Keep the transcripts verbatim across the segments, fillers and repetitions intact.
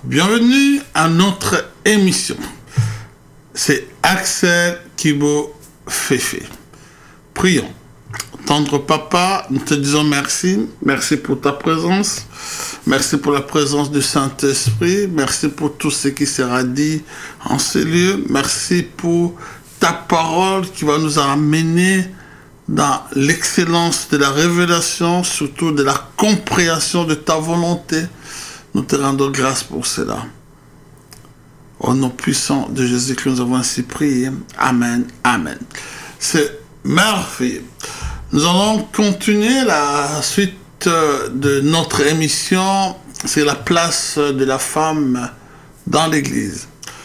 Bienvenue à notre émission. C'est Axel Kibo Féfé. Prions. Tendre Papa, nous te disons merci. Merci pour ta présence. Merci pour la présence du Saint-Esprit. Merci pour tout ce qui sera dit en ces lieux. Merci pour ta parole qui va nous amener dans l'excellence de la révélation, surtout de la compréhension de ta volonté. Nous te rendons grâce pour cela. Au nom puissant de Jésus-Christ, nous avons ainsi prié. Amen. Amen. C'est merveilleux. Nous allons continuer la suite de notre émission. C'est la place de la femme dans l'Église.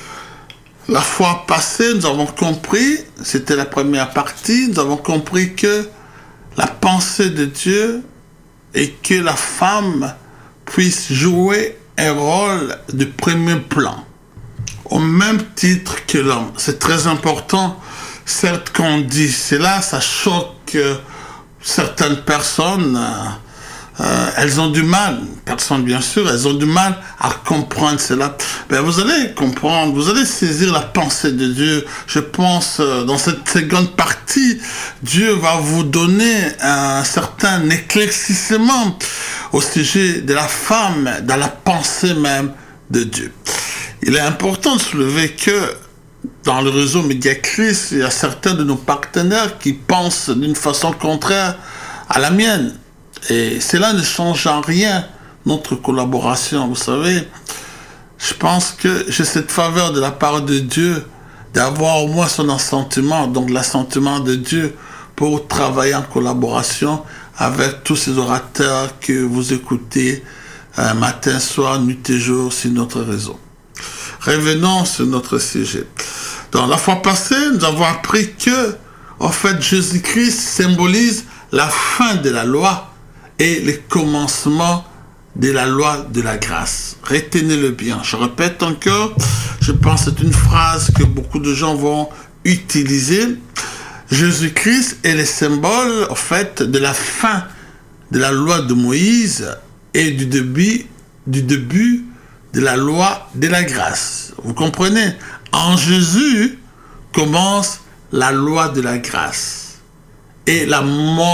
La fois passée, nous avons compris, c'était la première partie, nous avons compris que la pensée de Dieu est que la femme puisse jouer un rôle de premier plan, au même titre que l'homme. C'est très important, certes qu'on dit cela, ça choque certaines personnes, euh, elles ont du mal, personne bien sûr, elles ont du mal à comprendre cela. Ben, vous allez comprendre, vous allez saisir la pensée de Dieu. Je pense, euh, dans cette seconde partie, Dieu va vous donner un certain éclaircissement au sujet de la femme, dans la pensée même de Dieu. Il est important de soulever que dans le réseau Mediacris, il y a certains de nos partenaires qui pensent d'une façon contraire à la mienne. Et cela ne change en rien notre collaboration. Vous savez, je pense que j'ai cette faveur de la part de Dieu d'avoir au moins son assentiment, donc l'assentiment de Dieu pour travailler en collaboration avec tous ces orateurs que vous écoutez euh, matin, soir, nuit et jour sur notre réseau. Revenons sur notre sujet. Dans la fois passée, nous avons appris que, en fait, Jésus-Christ symbolise la fin de la loi et le commencement de la loi de la grâce. Retenez-le bien. Je répète encore, je pense que c'est une phrase que beaucoup de gens vont utiliser. Jésus-Christ est le symbole, en fait, de la fin de la loi de Moïse et du début, du début de la loi de la grâce. Vous comprenez? En Jésus commence la loi de la grâce. Et la mort